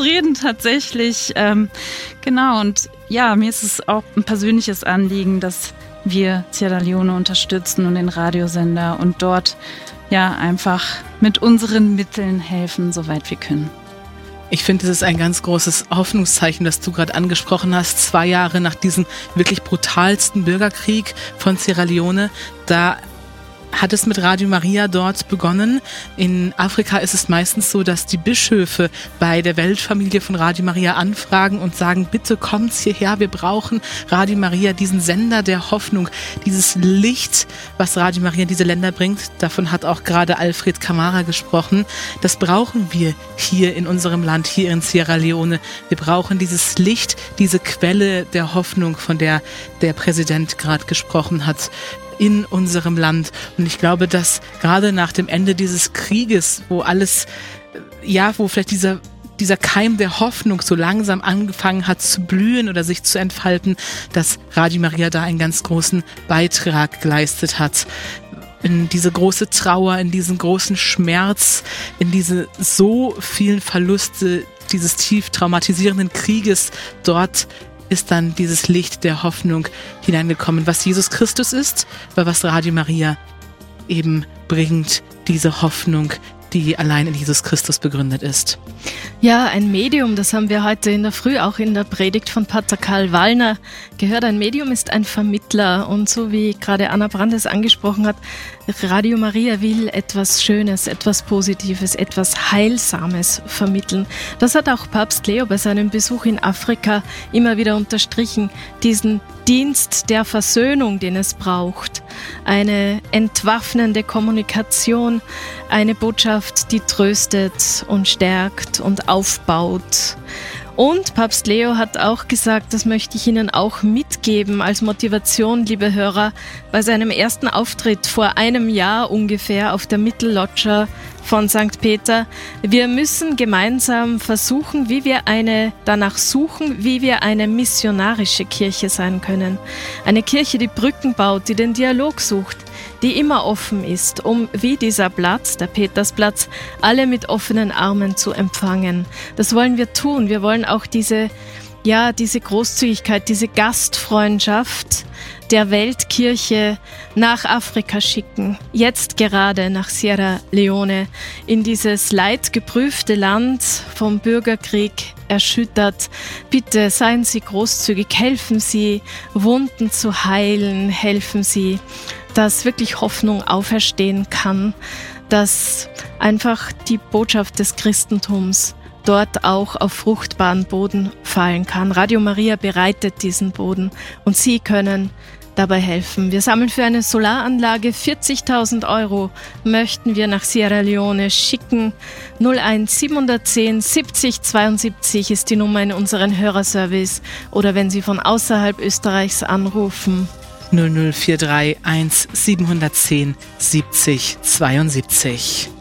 reden tatsächlich. Genau, und ja, mir ist es auch ein persönliches Anliegen, dass wir Sierra Leone unterstützen und den Radiosender und dort ja einfach mit unseren Mitteln helfen, soweit wir können. Ich finde, es ist ein ganz großes Hoffnungszeichen, das du gerade angesprochen hast. 2 Jahre nach diesem wirklich brutalsten Bürgerkrieg von Sierra Leone, da hat es mit Radio Maria dort begonnen. In Afrika ist es meistens so, dass die Bischöfe bei der Weltfamilie von Radio Maria anfragen und sagen, bitte kommt hierher, wir brauchen Radio Maria, diesen Sender der Hoffnung, dieses Licht, was Radio Maria in diese Länder bringt. Davon hat auch gerade Alfred Kamara gesprochen. Das brauchen wir hier in unserem Land, hier in Sierra Leone. Wir brauchen dieses Licht, diese Quelle der Hoffnung, von der der Präsident gerade gesprochen hat, in unserem Land. Und ich glaube, dass gerade nach dem Ende dieses Krieges, wo alles, ja, wo vielleicht dieser Keim der Hoffnung so langsam angefangen hat zu blühen oder sich zu entfalten, dass Radio Maria da einen ganz großen Beitrag geleistet hat. In diese große Trauer, in diesen großen Schmerz, in diese so vielen Verluste dieses tief traumatisierenden Krieges, dort ist dann dieses Licht der Hoffnung hineingekommen, was Jesus Christus ist, aber was Radio Maria eben bringt, diese Hoffnung, die allein in Jesus Christus begründet ist. Ja, ein Medium, das haben wir heute in der Früh auch in der Predigt von Pater Karl Wallner gehört. Ein Medium ist ein Vermittler und so wie gerade Anna Brandes angesprochen hat, Radio Maria will etwas Schönes, etwas Positives, etwas Heilsames vermitteln. Das hat auch Papst Leo bei seinem Besuch in Afrika immer wieder unterstrichen, diesen Dienst der Versöhnung, den es braucht. Eine entwaffnende Kommunikation, eine Botschaft, die tröstet und stärkt und aufbaut. Und Papst Leo hat auch gesagt, das möchte ich Ihnen auch mitgeben als Motivation, liebe Hörer, bei seinem ersten Auftritt vor einem Jahr ungefähr auf der Mittelloggia von St. Peter. Wir müssen gemeinsam versuchen, danach suchen, wie wir eine missionarische Kirche sein können. Eine Kirche, die Brücken baut, die den Dialog sucht, die immer offen ist, um wie dieser Platz, der Petersplatz, alle mit offenen Armen zu empfangen. Das wollen wir tun. Wir wollen auch diese Großzügigkeit, diese Gastfreundschaft der Weltkirche nach Afrika schicken. Jetzt gerade nach Sierra Leone, in dieses leidgeprüfte Land vom Bürgerkrieg erschüttert. Bitte seien Sie großzügig, helfen Sie, Wunden zu heilen, helfen Sie, dass wirklich Hoffnung auferstehen kann, dass einfach die Botschaft des Christentums dort auch auf fruchtbaren Boden fallen kann. Radio Maria bereitet diesen Boden und Sie können dabei helfen. Wir sammeln für eine Solaranlage 40.000 Euro, möchten wir nach Sierra Leone schicken. 01 710 70 72 ist die Nummer in unseren Hörerservice oder wenn Sie von außerhalb Österreichs anrufen. 0043 1 710 70 72.